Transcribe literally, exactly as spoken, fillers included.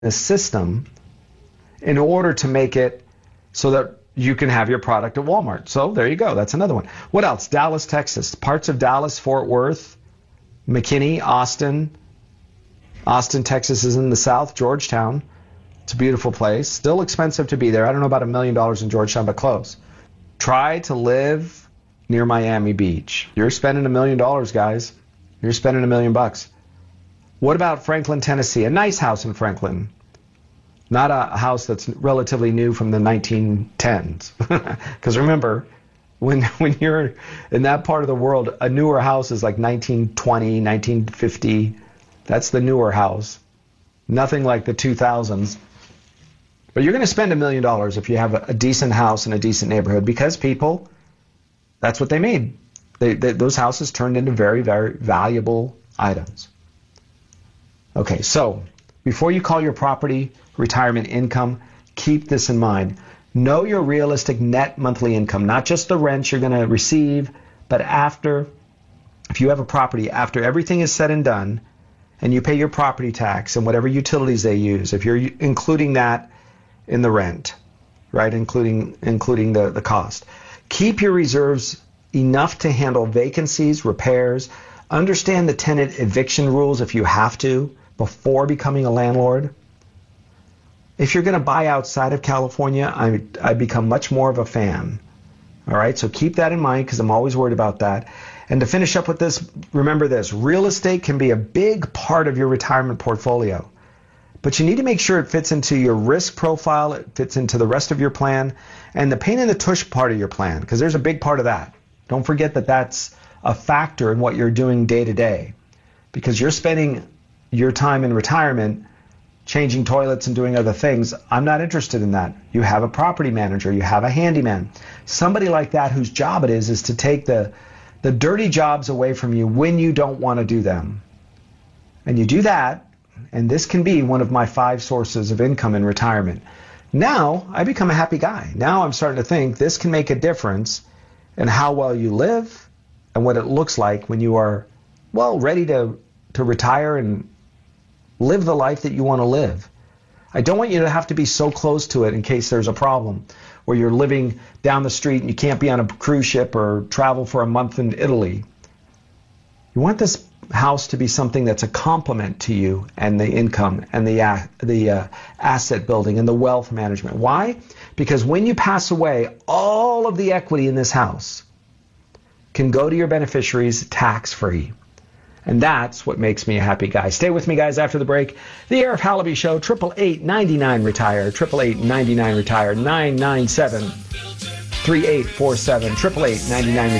the system in order to make it so that you can have your product at Walmart. So there you go. That's another one. What else? Dallas, Texas. Parts of Dallas, Fort Worth, McKinney, Austin. Austin, Texas is in the south. Georgetown. It's a beautiful place. Still expensive to be there. I don't know about a million dollars in Georgetown, but close. Try to live near Miami Beach. You're spending a million dollars, guys. You're spending a million bucks. What about Franklin, Tennessee? A nice house in Franklin. Not a house that's relatively new from the nineteen tens. Because remember, when when you're in that part of the world, a newer house is like nineteen twenty, nineteen fifty. That's the newer house. Nothing like the two thousands. But you're going to spend a million dollars if you have a, a decent house in a decent neighborhood, because people, that's what they made. They, they, those houses turned into very, very valuable items. Okay, so before you call your property retirement income, keep this in mind. Know your realistic net monthly income, not just the rent you're going to receive, but after, if you have a property, after everything is said and done, and you pay your property tax and whatever utilities they use, if you're including that in the rent, right, including including the, the cost. Keep your reserves enough to handle vacancies, repairs, understand the tenant eviction rules if you have to before becoming a landlord. If you're going to buy outside of California, I, I become much more of a fan. All right, so keep that in mind because I'm always worried about that. And to finish up with this, remember this, real estate can be a big part of your retirement portfolio. But you need to make sure it fits into your risk profile, it fits into the rest of your plan, and the pain in the tush part of your plan, because there's a big part of that. Don't forget that that's a factor in what you're doing day to day, because you're spending your time in retirement changing toilets and doing other things. I'm not interested in that. You have a property manager, you have a handyman, somebody like that whose job it is is to take the, the dirty jobs away from you when you don't want to do them. And you do that, and this can be one of my five sources of income in retirement. Now I become a happy guy. Now I'm starting to think this can make a difference in how well you live and what it looks like when you are, well, ready to, to retire and live the life that you want to live. I don't want you to have to be so close to it in case there's a problem where you're living down the street and you can't be on a cruise ship or travel for a month in Italy. You want this house to be something that's a complement to you and the income and the, the uh, asset building and the wealth management. Why? Because when you pass away, all of the equity in this house can go to your beneficiaries tax-free. And that's what makes me a happy guy. Stay with me, guys, after the break. The Arif Halaby Show, eight eight eight, nine nine, retire, eight eight eight, nine nine, retire, nine nine seven, three eight four seven, eight eight eight, nine nine, retire.